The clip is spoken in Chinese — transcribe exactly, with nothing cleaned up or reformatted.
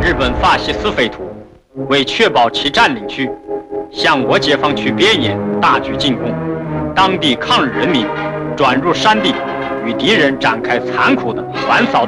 日本法西斯匪徒为确保其占领区，向我解放区边沿大举进攻，当地抗日人民转入山地，与敌人展开残酷的反扫。